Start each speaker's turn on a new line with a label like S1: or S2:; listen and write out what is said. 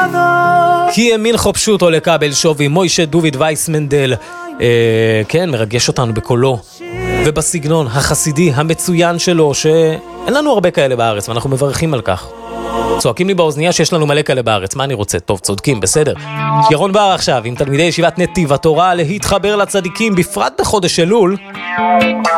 S1: כי ימין חופשות או לקבל שווי מוישה דוד וייסמנדל, כן, מרגש אותנו בקולו ובסגנון החסידי המצוין שלו, שאין לנו הרבה כאלה בארץ ואנחנו מברכים על כך. צועקים לי באוזנייה שיש לנו מלא כאלה בארץ, מה אני רוצה? טוב, צודקים, בסדר. ירון בר עכשיו עם תלמידי ישיבת נתיב התורה להתחבר לצדיקים בפרט בחודש אלול.